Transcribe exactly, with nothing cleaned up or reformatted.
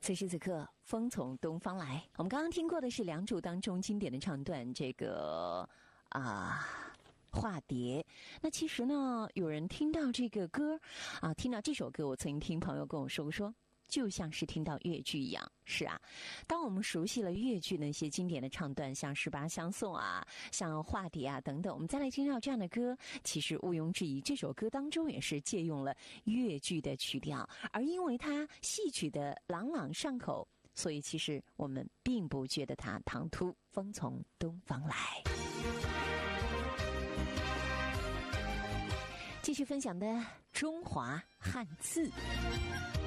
此时此刻，风从东方来。我们刚刚听过的是《梁祝》当中经典的唱段，这个啊。化蝶。那其实呢，有人听到这个歌啊，听到这首歌，我曾经听朋友跟我说说，就像是听到越剧一样。是啊，当我们熟悉了越剧那些经典的唱段，像十八相送啊，像化蝶啊等等，我们再来听到这样的歌，其实毋庸置疑，这首歌当中也是借用了越剧的曲调，而因为它戏曲的朗朗上口，所以其实我们并不觉得它唐突。风从东方来。继续分享的中华汉字。